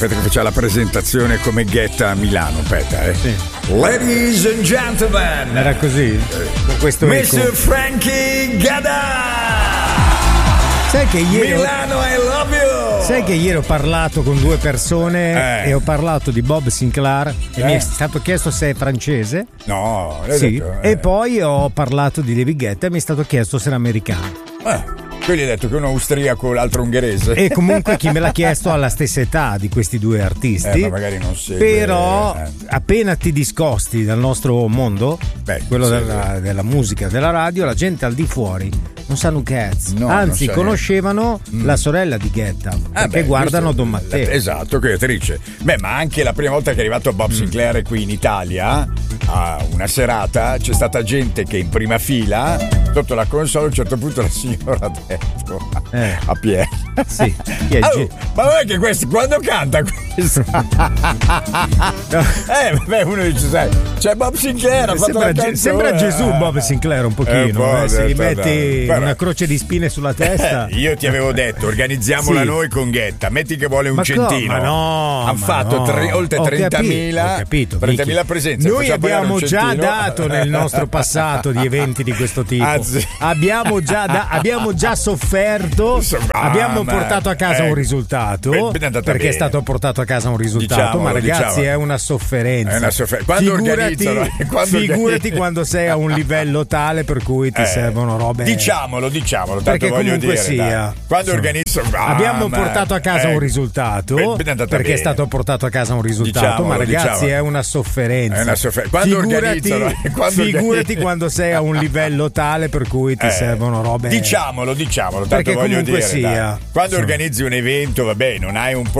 aspetta che faccia la presentazione come Guetta a Milano, aspetta, Sì. Ladies and gentlemen, Era così? Con questo Mr. eco. Frankie Guetta. Sai che ieri Milano, I love you. Sai che ieri ho parlato con due persone e ho parlato di Bob Sinclair e mi è stato chiesto se è francese. No, l'hai Sì. detto, E poi ho parlato di David Guetta e mi è stato chiesto se era americano. Quindi hai detto che uno austriaco, l'altro ungherese. E comunque chi me l'ha chiesto ha la stessa età di questi due artisti. Ma magari non segue. Però appena ti discosti dal nostro mondo, quello sì, della musica, della radio, la gente al di fuori non sanno un cazzo. No, anzi, non sa conoscevano la sorella di Guetta perché guardano Don Matteo. Esatto, creatrice. Ma anche la prima volta che è arrivato Bob Sinclair qui in Italia, a una serata, c'è stata gente che in prima fila, sotto la console, a un certo punto la signora ha detto a Pier. Sì. Ma non è che questo quando canta questo? Uno dice, sai, c'è Bob Sinclair, ha fatto la canzone. Sembra Gesù Bob Sinclair un pochino, se gli metti una croce di 30.000 sulla testa. Io ti avevo detto, organizziamola noi con Guetta, metti che vuole un centino. Ma no, hanno fatto oltre 30.000 30.000 presenze. Noi abbiamo già dato nel nostro passato di eventi di questo tipo. Abbiamo già sofferto, abbiamo portato a casa un risultato, perché è stato portato a casa un risultato, ma ragazzi è una sofferenza. Figurati quando sei a un livello tale per cui ti servono robe. Diciamolo, perché comunque dire, sia. Quando organizzo abbiamo portato a casa un risultato, perché è stato portato a casa un risultato, ma ragazzi è una sofferenza. Figurati quando sei a un livello tale per cui ti servono robe. Diciamolo, perché voglio comunque dire, sia. Quando organizzi un evento, non hai un po'